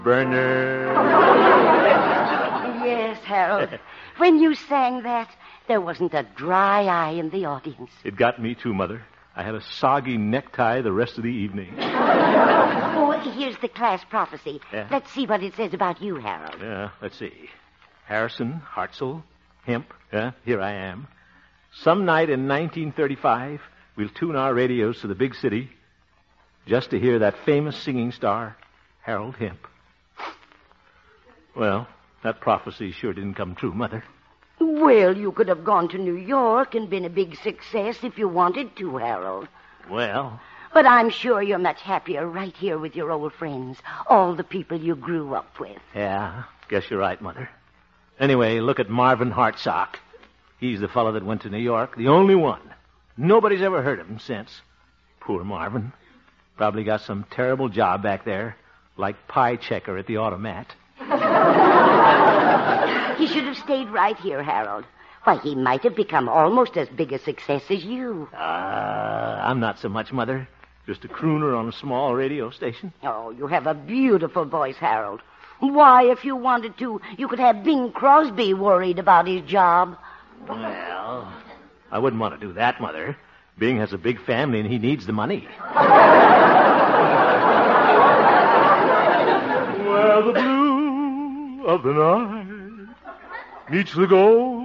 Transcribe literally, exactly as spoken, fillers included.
burner. Yes, Harold. When you sang that, there wasn't a dry eye in the audience. It got me too, Mother. I had a soggy necktie the rest of the evening. Oh, here's the class prophecy. Yeah. Let's see what it says about you, Harold. Yeah, let's see. Harrison, Hartzell, Hemp. Yeah, here I am. Some night in nineteen thirty-five, we'll tune our radios to the big city just to hear that famous singing star, Harold Hemp. Well, that prophecy sure didn't come true, Mother. Well, you could have gone to New York and been a big success if you wanted to, Harold. Well... But I'm sure you're much happier right here with your old friends, all the people you grew up with. Yeah, guess you're right, Mother. Anyway, look at Marvin Hartsock. He's the fellow that went to New York, the only one. Nobody's ever heard of him since. Poor Marvin. Probably got some terrible job back there, like pie checker at the automat. He should have stayed right here, Harold. Why, he might have become almost as big a success as you. Uh, I'm not so much, Mother. Just a crooner on a small radio station. Oh, you have a beautiful voice, Harold. Why, if you wanted to, you could have Bing Crosby worried about his job. Well, I wouldn't want to do that, Mother. Bing has a big family and he needs the money. Where the blue of the night meets the gold